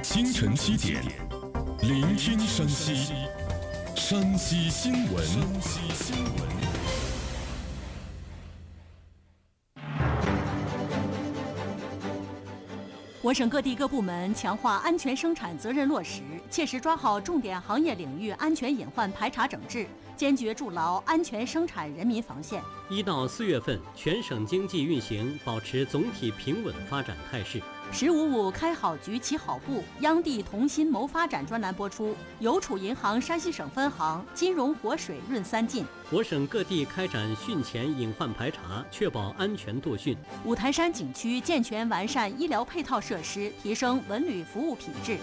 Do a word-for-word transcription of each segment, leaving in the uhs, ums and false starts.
清晨七点，聆听山西，山西新闻。山西新闻。 我省各地各部门强化安全生产责任落实，切实抓好重点行业领域安全隐患排查整治，坚决筑牢安全生产人民防线。 一到四月份，全省经济运行保持总体平稳发展态势。 十五五开好局起好步，央地同心谋发展专栏播出。邮储银行山西省分行金融活水润三进。 我省各地开展汛前隐患排查，确保安全度汛。 五台山景区健全完善医疗配套设施，提升文旅服务品质。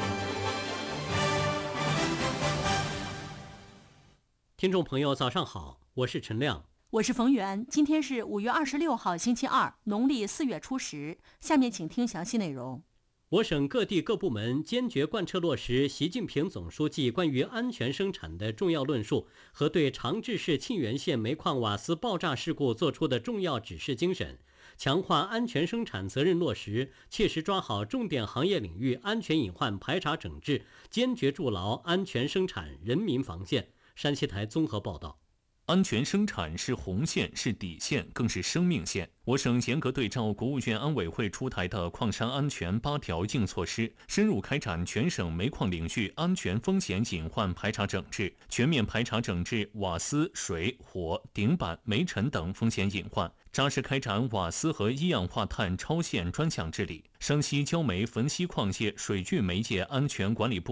听众朋友，早上好，我是陈亮。 我是冯源，今天是五月二十六号，星期二，农历四月初十。下面请听详细内容。 我省各地各部门坚决贯彻落实习近平总书记关于安全生产的重要论述和对长治市沁源县煤矿瓦斯爆炸事故作出的重要指示精神，强化安全生产责任落实，切实抓好重点行业领域安全隐患排查整治，坚决筑牢安全生产人民防线。山西台综合报道。 安全生产是红线，是底线，更是生命线。我省严格对照国务院安委会出台的矿山安全八条硬措施，深入开展全省煤矿领域安全风险隐患排查整治，全面排查整治瓦斯、水、火、顶板、煤尘等风险隐患，扎实开展瓦斯和一氧化碳超限专项治理。山西焦煤汾锡矿业水聚煤业安全管理部